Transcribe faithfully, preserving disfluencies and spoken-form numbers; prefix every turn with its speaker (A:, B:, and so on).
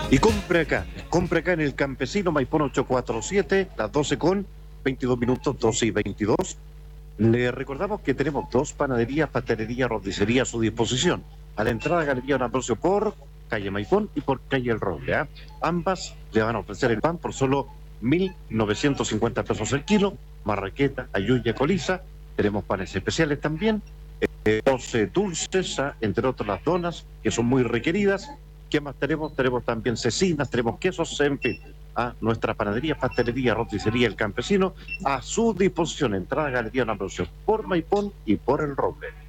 A: Y compre acá, compre acá en el Campesino Maipón ocho cuatro siete, las doce con veintidós minutos, doce y veintidós. Le recordamos que tenemos dos panaderías, pastelería, roticería a su disposición. A la entrada Galería Don Ambrosio por calle Maipón y por calle El Roble. ¿eh? Ambas le van a ofrecer el pan por solo mil novecientos cincuenta pesos el kilo. Marraqueta, ayuya, coliza. Tenemos panes especiales también. Eh, doce dulces, ¿eh? entre otras las donas, que son muy requeridas. ¿Qué más tenemos? Tenemos también cecinas, tenemos quesos, en fin. A nuestra panadería, pastelería, roticería El Campesino, a su disposición, entrada Galería Don Ambrosio, por Maipón y por El Roble.